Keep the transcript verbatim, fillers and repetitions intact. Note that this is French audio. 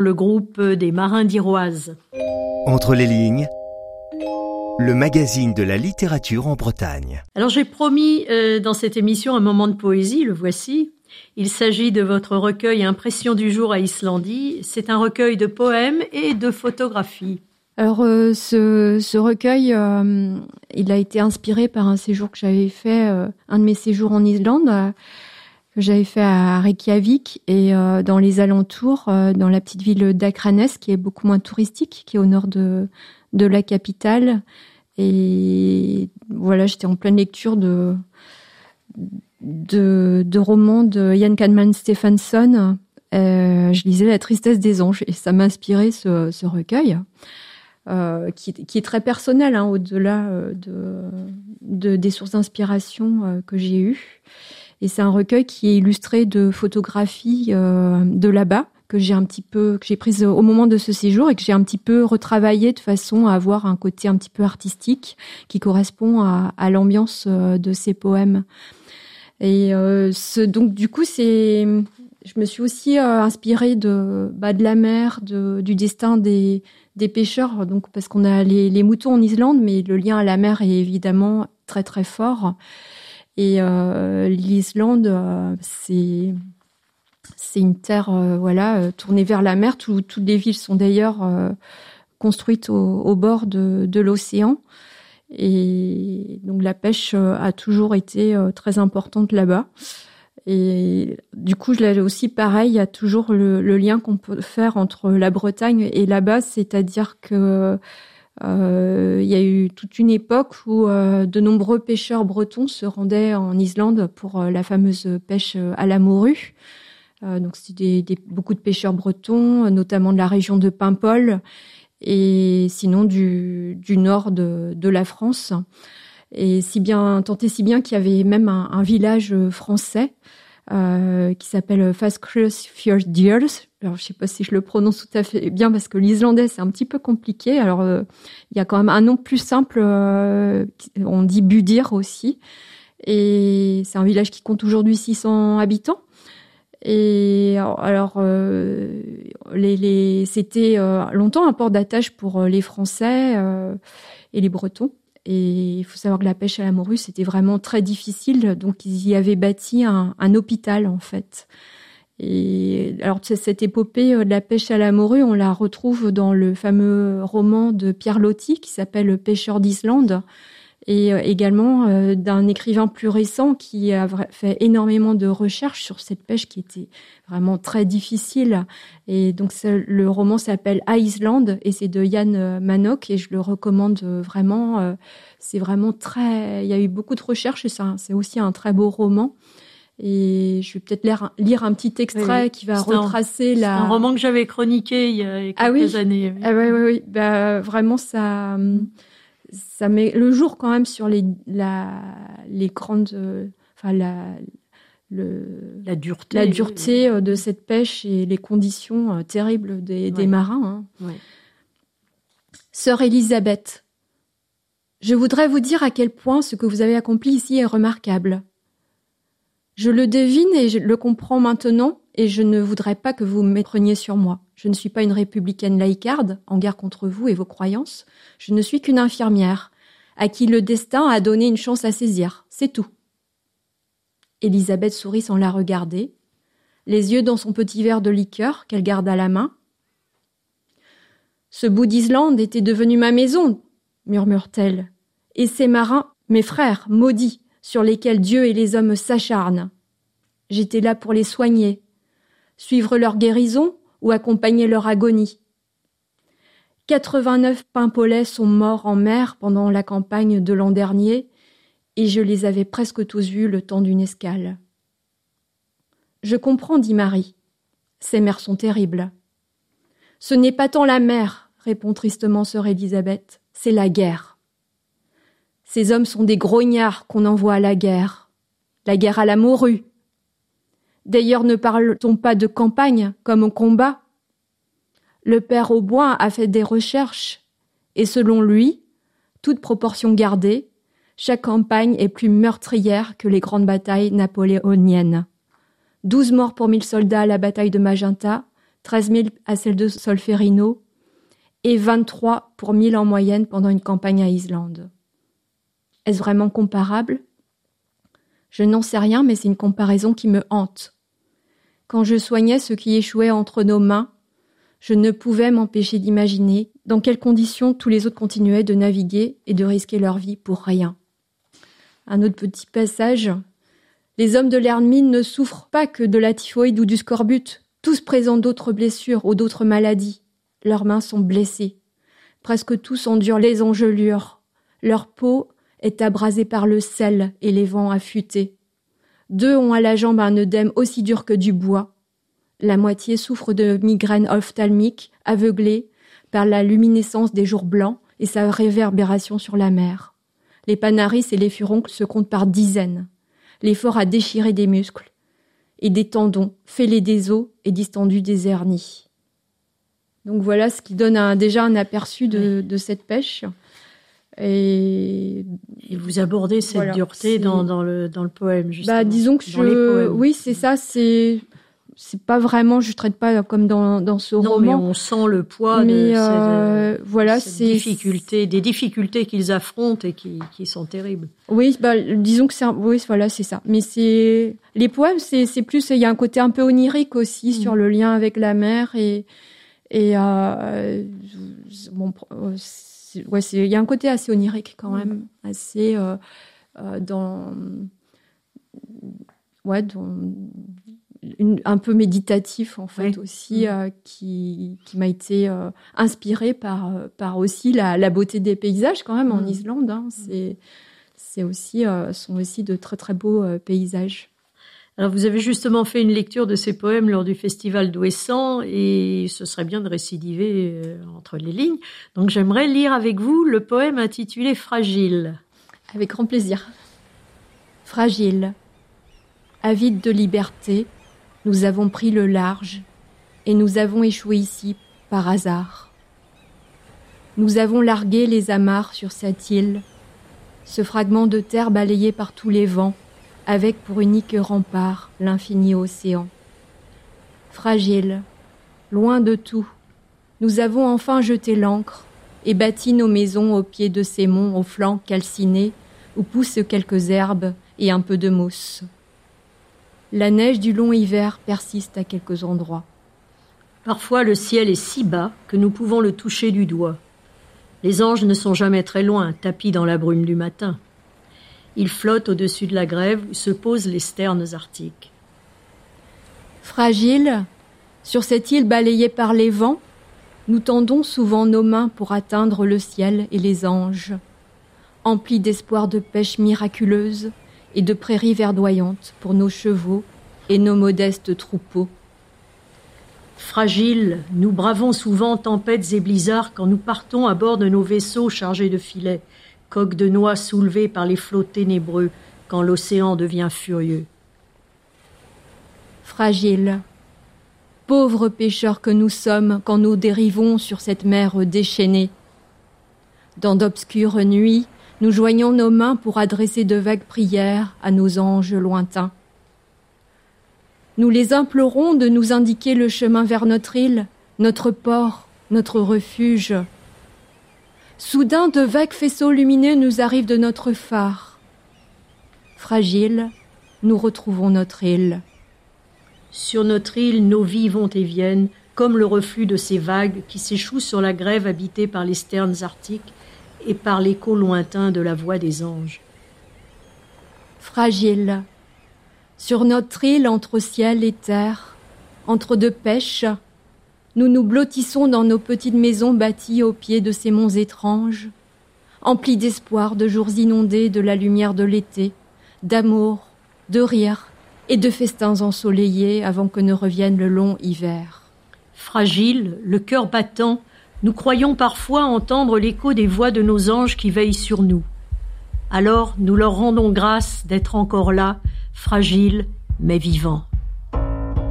Le groupe des Marins d'Iroise. Entre les lignes, le magazine de la littérature en Bretagne. Alors j'ai promis euh, dans cette émission un moment de poésie, le voici. Il s'agit de votre recueil Impressions du jour à Islandie. C'est un recueil de poèmes et de photographies. Alors euh, ce, ce recueil, euh, il a été inspiré par un séjour que j'avais fait, euh, un de mes séjours en Islande, euh, que j'avais fait à Reykjavik et euh, dans les alentours, euh, dans la petite ville d'Akranes, qui est beaucoup moins touristique, qui est au nord de, de la capitale. Et voilà, j'étais en pleine lecture de, de, de romans de Jan Kalman Stefánsson. Euh, je lisais La tristesse des anges et ça m'a inspiré ce, ce recueil. Euh, qui, qui est très personnel, hein, au-delà euh, de, de, des sources d'inspiration euh, que j'ai eues. Et c'est un recueil qui est illustré de photographies euh, de là-bas, que j'ai un petit peu, que j'ai prises au moment de ce séjour et que j'ai un petit peu retravaillé de façon à avoir un côté un petit peu artistique qui correspond à, à l'ambiance euh, de ces poèmes. Et euh, ce, donc du coup, c'est, je me suis aussi euh, inspirée de, bah, de la mer, de, du destin des des pêcheurs, donc parce qu'on a les, les moutons en Islande, mais le lien à la mer est évidemment très très fort. Et euh, l'Islande, euh, c'est c'est une terre euh, voilà tournée vers la mer. Tout, toutes les villes sont d'ailleurs euh, construites au, au bord de, de l'océan. Et donc la pêche a toujours été euh, très importante là-bas. Et du coup, je l'ai aussi pareil, il y a toujours le, le lien qu'on peut faire entre la Bretagne et là-bas, c'est-à-dire que euh, il y a eu toute une époque où euh, de nombreux pêcheurs bretons se rendaient en Islande pour euh, la fameuse pêche à la morue. Euh, donc c'était des, des, beaucoup de pêcheurs bretons, notamment de la région de Paimpol et sinon du, du nord de, de la France. Et si bien, tant et si bien qu'il y avait même un, un village français euh, qui s'appelle Fáskrúðsfjörður. Alors, je sais pas si je le prononce tout à fait bien parce que l'islandais, c'est un petit peu compliqué. Alors, euh, il y a quand même un nom plus simple, euh, on dit Budir aussi. Et c'est un village qui compte aujourd'hui six cents habitants. Et alors, euh, les, les, c'était euh, longtemps un port d'attache pour les Français euh, et les Bretons. Et il faut savoir que la pêche à la morue, c'était vraiment très difficile. Donc, ils y avaient bâti un, un hôpital, en fait. Et alors, cette épopée de la pêche à la morue, on la retrouve dans le fameux roman de Pierre Loti qui s'appelle Le pêcheur d'Islande. Et également euh, d'un écrivain plus récent qui a fait énormément de recherches sur cette pêche qui était vraiment très difficile. Et donc le roman s'appelle Iceland et c'est de Jan Manok et je le recommande vraiment. Euh, c'est vraiment très. Il y a eu beaucoup de recherches et c'est, un, c'est aussi un très beau roman. Et je vais peut-être lire, lire un petit extrait oui, qui va c'est retracer un, la. C'est un roman que j'avais chroniqué il y a quelques ah oui années. Oui. Ah oui, oui, oui. Bah, vraiment ça. Ça met le jour quand même sur les la les grandes euh, enfin la le la dureté la dureté euh, de cette pêche et les conditions euh, terribles des, ouais. des marins. Hein. Ouais. Sœur Élisabeth, je voudrais vous dire à quel point ce que vous avez accompli ici est remarquable. Je le devine et je le comprends maintenant et je ne voudrais pas que vous m'épreniez sur moi. Je ne suis pas une républicaine laïcarde, en guerre contre vous et vos croyances. Je ne suis qu'une infirmière, à qui le destin a donné une chance à saisir. C'est tout. Élisabeth sourit sans la regarder, les yeux dans son petit verre de liqueur qu'elle garde à la main. Ce bout d'Islande était devenu ma maison, murmure-t-elle, et ces marins, mes frères, maudits, sur lesquels Dieu et les hommes s'acharnent. J'étais là pour les soigner, suivre leur guérison ou accompagner leur agonie. quatre-vingt-neuf Paimpolais sont morts en mer pendant la campagne de l'an dernier et je les avais presque tous vus le temps d'une escale. Je comprends, dit Marie. Ces mers sont terribles. Ce n'est pas tant la mer, répond tristement sœur Élisabeth, c'est la guerre. Ces hommes sont des grognards qu'on envoie à la guerre. La guerre à la morue. D'ailleurs, ne parle-t-on pas de campagne comme au combat ? Le père Auboin a fait des recherches, et selon lui, toute proportion gardée, chaque campagne est plus meurtrière que les grandes batailles napoléoniennes. Douze morts pour mille soldats à la bataille de Magenta, treize mille à celle de Solferino et vingt-trois pour mille en moyenne pendant une campagne à Islande. Est-ce vraiment comparable ? Je n'en sais rien, mais c'est une comparaison qui me hante. Quand je soignais ce qui échouait entre nos mains, je ne pouvais m'empêcher d'imaginer dans quelles conditions tous les autres continuaient de naviguer et de risquer leur vie pour rien. Un autre petit passage. Les hommes de l'Ermine ne souffrent pas que de la typhoïde ou du scorbut. Tous présentent d'autres blessures ou d'autres maladies. Leurs mains sont blessées. Presque tous endurent les engelures. Leur peau est abrasée par le sel et les vents affûtés. Deux ont à la jambe un œdème aussi dur que du bois. La moitié souffre de migraines ophtalmiques, aveuglées par la luminescence des jours blancs et sa réverbération sur la mer. Les panaris et les furoncles se comptent par dizaines. L'effort a déchiré des muscles et des tendons, fêlé des os et distendu des hernies. Donc voilà ce qui donne un, déjà un aperçu de, de cette pêche. Et, et vous abordez cette voilà, dureté dans, dans, le, dans le poème, justement. Bah, disons que je... Oui, c'est ça, c'est... C'est pas vraiment, je traite pas comme dans, dans ce non, roman. Non, mais on sent le poids mais de euh, cette, voilà, cette c'est... difficulté, des difficultés qu'ils affrontent et qui, qui sont terribles. Oui, bah, disons que c'est, un, oui, voilà, c'est ça. Mais c'est, les poèmes, c'est, c'est plus, il y a un côté un peu onirique aussi mmh. sur le lien avec la mer et, et, euh, bon, c'est, ouais, c'est, il y a un côté assez onirique quand même, mmh. assez, euh, euh, dans, ouais, dans, Une, un peu méditatif en fait oui. aussi, mmh. euh, qui, qui m'a été euh, inspiré par, par aussi la, la beauté des paysages quand même mmh. en Islande. Hein. C'est, c'est aussi, euh, sont aussi de très très beaux euh, paysages. Alors vous avez justement fait une lecture de ces poèmes lors du festival d'Ouessant et ce serait bien de récidiver euh, entre les lignes. Donc j'aimerais lire avec vous le poème intitulé « Fragile ». Avec grand plaisir. Fragile, avide de liberté, nous avons pris le large et nous avons échoué ici par hasard. Nous avons largué les amarres sur cette île, ce fragment de terre balayé par tous les vents, avec pour unique rempart l'infini océan. Fragile, loin de tout, nous avons enfin jeté l'ancre et bâti nos maisons au pied de ces monts aux flancs calcinés où poussent quelques herbes et un peu de mousse. La neige du long hiver persiste à quelques endroits. Parfois, le ciel est si bas que nous pouvons le toucher du doigt. Les anges ne sont jamais très loin, tapis dans la brume du matin. Ils flottent au-dessus de la grève où se posent les sternes arctiques. Fragile, sur cette île balayée par les vents, nous tendons souvent nos mains pour atteindre le ciel et les anges, emplis d'espoir de pêche miraculeuse et de prairies verdoyantes pour nos chevaux et nos modestes troupeaux. Fragiles, nous bravons souvent tempêtes et blizzards quand nous partons à bord de nos vaisseaux chargés de filets, coques de noix soulevées par les flots ténébreux quand l'océan devient furieux. Fragiles, pauvres pêcheurs que nous sommes quand nous dérivons sur cette mer déchaînée. Dans d'obscures nuits, nous joignons nos mains pour adresser de vagues prières à nos anges lointains. Nous les implorons de nous indiquer le chemin vers notre île, notre port, notre refuge. Soudain, de vagues faisceaux lumineux nous arrivent de notre phare. Fragiles, nous retrouvons notre île. Sur notre île, nos vies vont et viennent, comme le reflux de ces vagues qui s'échouent sur la grève habitée par les sternes arctiques et par l'écho lointain de la voix des anges. Fragile, sur notre île entre ciel et terre, entre deux pêches, nous nous blottissons dans nos petites maisons bâties au pied de ces monts étranges, emplis d'espoir de jours inondés de la lumière de l'été, d'amour, de rire et de festins ensoleillés avant que ne revienne le long hiver. Fragile, le cœur battant, nous croyons parfois entendre l'écho des voix de nos anges qui veillent sur nous. Alors nous leur rendons grâce d'être encore là, fragiles mais vivants.